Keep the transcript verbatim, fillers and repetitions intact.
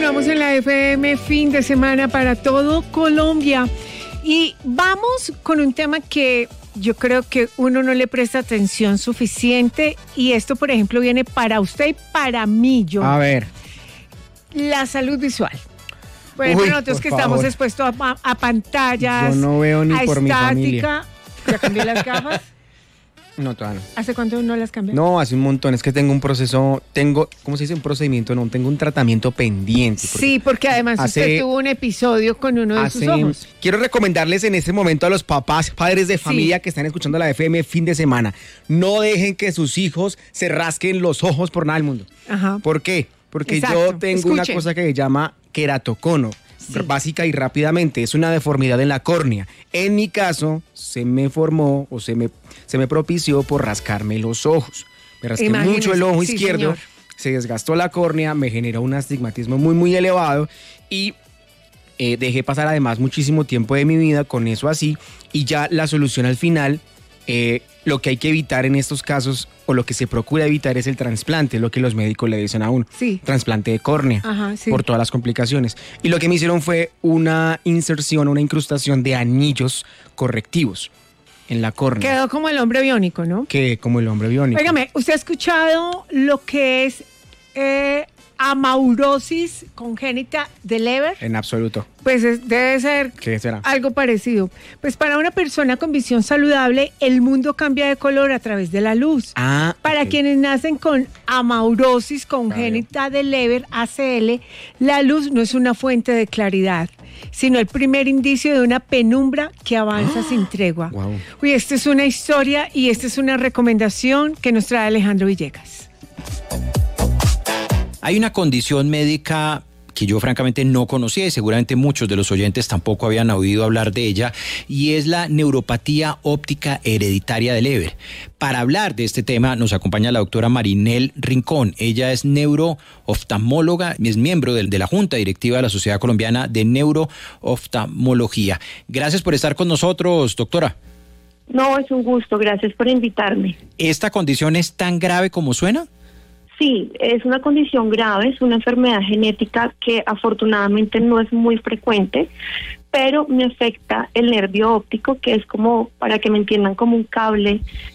Estamos en la F M, fin de semana para todo Colombia. Y vamos con un tema que yo creo que uno no le presta atención suficiente. Y esto, por ejemplo, viene para usted y para mí, yo. A ver. La salud visual. Bueno, Uy, nosotros que favor. estamos expuestos a, a pantallas, Yo no veo ni a por mi estática. familia. ¿Ya cambié las gafas? No, todavía no. ¿Hace cuánto no las cambié? No, hace un montón. Es que tengo un proceso, tengo, ¿cómo se dice? Un procedimiento, no, tengo un tratamiento pendiente. Porque Sí, porque además hace- usted tuvo un episodio con uno de hace- sus ojos. Quiero recomendarles en este momento a los papás, padres de familia Sí. que están escuchando la F M fin de semana. No dejen que sus hijos se rasquen los ojos por nada del mundo. Ajá. ¿Por qué? Porque Exacto. yo tengo una Escuchen. cosa que se llama queratocono. Sí. Básica y rápidamente, es una deformidad en la córnea. En mi caso, se me formó o se me, se me propició por rascarme los ojos. Me rasqué Imagínese, mucho el ojo sí, izquierdo, señor. se desgastó la córnea, me generó un astigmatismo muy, muy elevado y eh, dejé pasar además muchísimo tiempo de mi vida con eso así. Y ya la solución al final, eh, lo que hay que evitar en estos casos o lo que se procura evitar es el trasplante, lo que los médicos le dicen a uno. Sí. Trasplante de córnea Ajá, sí. por todas las complicaciones. Y lo que me hicieron fue una inserción, una incrustación de anillos correctivos en la córnea, Quedó como el hombre biónico, ¿no? que como el hombre biónico. Óigame, ¿usted ha escuchado lo que es eh, amaurosis congénita de Leber? En absoluto. Pues es- debe ser ¿Qué será? algo parecido. Pues para una persona con visión saludable, el mundo cambia de color a través de la luz. Ah, Para ok. quienes nacen con amaurosis congénita de Leber, A C L, la luz no es una fuente de claridad, sino el primer indicio de una penumbra que avanza sin tregua. Guau. Uy, esta es una historia y esta es una recomendación que nos trae Alejandro Villegas. Hay una condición médica que yo francamente no conocía y seguramente muchos de los oyentes tampoco habían oído hablar de ella, y es la neuropatía óptica hereditaria de Leber. Para hablar de este tema nos acompaña la doctora Marinel Rincón. Ella es neurooftalmóloga, es miembro de, de la Junta Directiva de la Sociedad Colombiana de Neurooftalmología. Gracias por estar con nosotros, doctora. No, es un gusto, gracias por invitarme. ¿Esta condición es tan grave como suena? Sí, es una condición grave, es una enfermedad genética que afortunadamente no es muy frecuente, pero me afecta el nervio óptico, que es como, para que me entiendan, como un cable